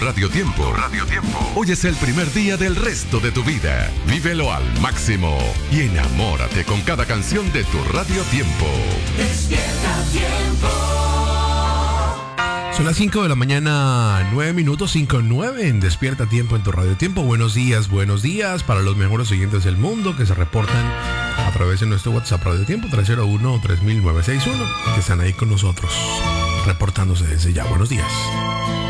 Radio Tiempo. Hoy es el primer día del resto de tu vida. Vívelo al máximo y enamórate con cada canción de tu Radio Tiempo. Despierta Tiempo. Son las 5 de la mañana, 9 minutos, 5:09 en Despierta Tiempo en tu Radio Tiempo. Buenos días para los mejores oyentes del mundo que se reportan a través de nuestro WhatsApp Radio Tiempo 301-3961, que están ahí con nosotros, reportándose desde ya. Buenos días.